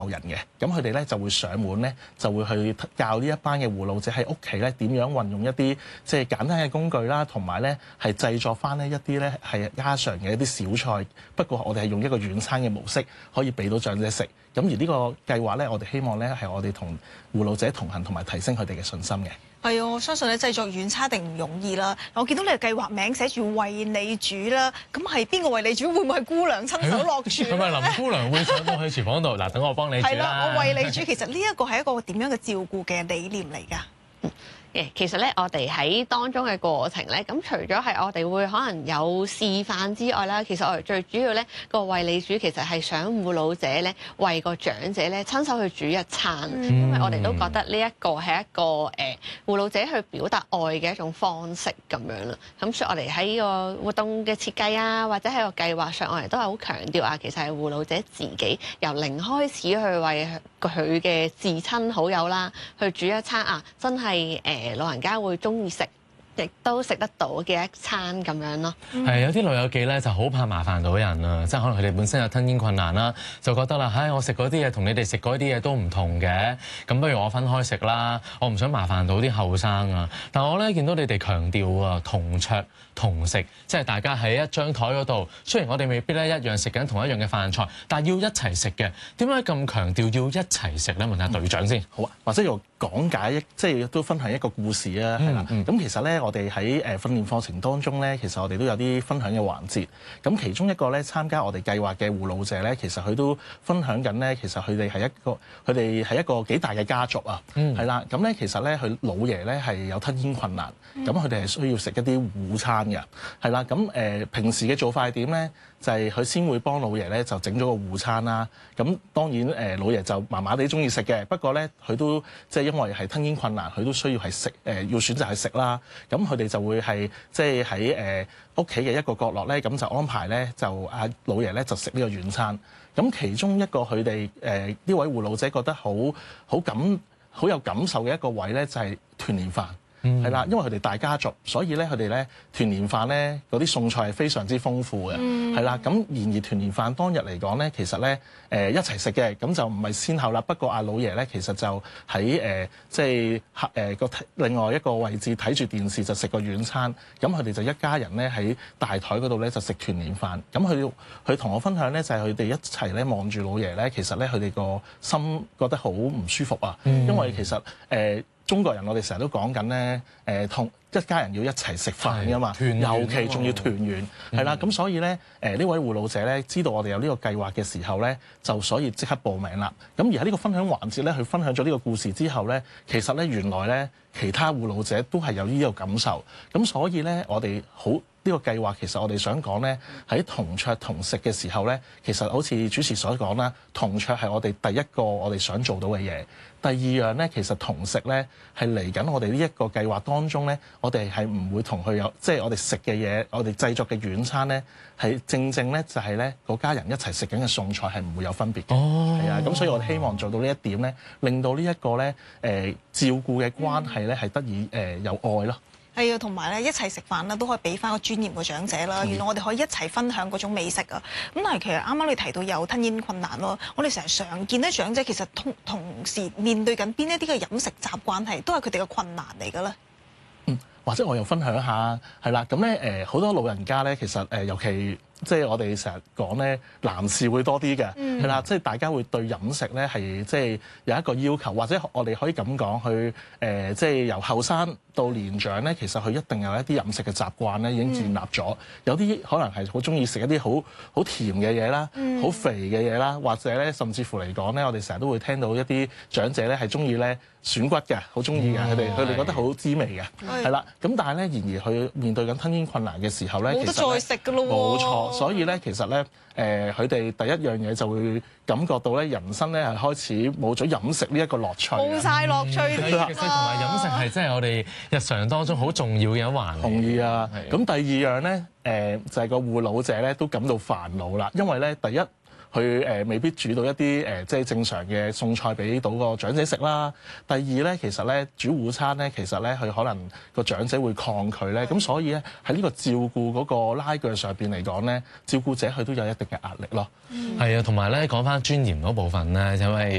人嘅，咁佢哋咧就會上門咧，就會去教呢一班嘅護老者喺屋企咧點樣運用一啲即係簡單嘅工具啦，同埋咧係製作翻呢一啲咧係家常嘅一啲小菜。不過我哋係用一個軟餐嘅模式，可以俾到長者食。咁而呢個計劃咧，我哋希望咧係我哋同護老者同行，同埋提升佢哋嘅信心嘅。 係啊，我相信咧製作軟餐一定唔容易啦。我見到你嘅計劃名寫住為你煮啦，咁係邊個為你煮？會唔會係姑娘親手落廚？ 係咪林姑娘會上到去廚房度？嗱，等我幫你煮啦。 係啦，我為你煮。其實呢一個係一個點樣嘅照顧嘅理念嚟㗎？ 其實咧，我哋喺當中嘅過程咧，咁除咗係我哋會可能有示範之外啦，其實我哋最主要咧個為你煮，其實係想護老者咧為個長者咧親手去煮一餐，因為我哋都覺得呢一個係一個護老者去表達愛嘅一種方式咁樣啦。咁所以我哋喺呢個活動嘅設計啊，或者喺個計劃上，我哋都係好強調啊，其實係護老者自己由零開始去為佢嘅至親好友啦去煮一餐啊，真係老人家會中意食，亦都食得到嘅一餐咁樣咯。 係有啲老友記咧就好怕麻煩到人啊，即係可能佢哋本身有吞嚥困難啦，就覺得啦，唉，我食嗰啲嘢同你哋食嗰啲嘢都唔同嘅，咁不如我分開食啦，我唔想麻煩到啲後生啊。但我咧見到你哋強調啊，同桌同食，即係大家喺一張台嗰度，雖然我哋未必咧一樣食緊同一樣嘅飯菜，但係要一齊食嘅。點解咁強調要一齊食咧？問下隊長先。 好啊，或者又講解即係都分享一個故事啊，係啦。咁其實咧，我哋喺訓練課程當中咧，其實我哋都有啲分享嘅環節。咁其中一個咧，參加我哋計劃嘅護老者咧，其實佢都分享緊咧，其實佢哋係一個幾大嘅家族啊，係啦。咁咧其實咧，佢老爺咧係有吞嚥困難，咁佢哋係需要食一啲午餐嘅，係啦。咁平時嘅做法係點咧？就係佢先會幫老爺咧就整咗個午餐啦。咁當然老爺就麻麻地中意食嘅，不過咧佢都即係因為係吞嚥困難，佢都需要係食要選擇去食啦。咁佢哋就會係即係喺屋企嘅一個角落咧，咁就安排咧就阿老爺咧就食呢個軟餐。咁其中一個佢哋呢位護老者覺得好有感受嘅一個位咧，就係團年飯。係啦，因為佢哋大家族，所以咧佢哋咧團年飯咧嗰啲餸菜係非常之豐富嘅，係啦。咁然而團年飯當日嚟講咧，其實咧一齊食嘅，咁就唔係先後啦。不過阿老爺咧其實就喺即係另外一個位置睇住電視就食個軟餐，咁佢哋就一家人咧喺大台嗰度咧就食團年飯。咁佢同我分享咧就係佢哋一齊咧望住老爺咧，其實咧佢哋個心覺得好唔舒服啊，因為其實中國人我哋成日都講緊咧，同一家人要一齊食飯㗎嘛，尤其仲要團圓，係啦。咁所以咧，呢位護老者咧知道我哋有呢個計劃嘅時候咧，就所以即刻報名啦。咁而喺呢個分享環節咧，佢分享咗呢個故事之後咧，其實咧原來咧其他護老者都係有呢個感受。咁所以咧，我哋呢個計劃其實我哋想講咧，喺同桌同食嘅時候咧，其實好似主持所講啦，同桌係我哋第一個我哋想做到嘅嘢。第二樣咧，其實同食咧係嚟緊我哋呢一個計劃當中咧，我哋係唔會同佢有即係我哋食嘅嘢，我哋製作嘅軟餐咧係正咧就係咧嗰家人一齊食緊嘅餸菜係唔會有分別嘅。係啊，咁所以我哋希望做到呢一點咧，令到呢一個咧照顧嘅關係咧係得以有愛咯。 係啊，同埋咧一齊食飯啦，都可以俾翻個尊嚴嘅長者啦。原來我哋可以一齊分享嗰種美食啊。咁但係其實啱啱你提到有吞嚥困難咯，我哋成日常見咧長者其實同時面對緊邊一啲嘅飲食習慣係都係佢哋嘅困難嚟㗎啦。 或者我又分享下係啦，咁咧好多老人家咧，其實尤其即係我哋成日講咧，男士會多啲嘅，係啦，即係大家會對飲食咧係即係有一個要求，或者我哋可以咁講，去即係由後生到年長咧，其實佢一定有一啲飲食嘅習慣咧已經建立咗。有啲可能係好中意食一啲好甜嘅嘢啦，好肥嘅嘢啦，或者咧甚至乎嚟講咧，我哋成日都會聽到一啲長者咧係中意咧選骨嘅，好中意嘅，佢哋覺得好滋味嘅，係啦。咁但係咧，然而佢面對緊吞嚥困難嘅時候咧， 冇得再食㗎咯喎。 冇錯，所以咧其實咧佢哋第一樣嘢就會感覺到咧人生咧係開始冇咗飲食呢一個樂趣， 冇晒樂趣。 其實同埋飲食係真係我哋日常當中好重要嘅一環。 同意啊！咁第二樣咧就係個護老者咧都感到煩惱啦，因為咧第一佢未必煮到一啲即係正常嘅餸菜俾到個長者食啦。第二咧，其實咧煮午餐咧，其實咧佢可能個長者會抗拒咧，咁所以咧喺呢個照顧嗰個拉鋸上邊嚟講咧，照顧者佢都有一定嘅壓力咯。 係啊，同埋咧講翻尊嚴嗰部分咧，因為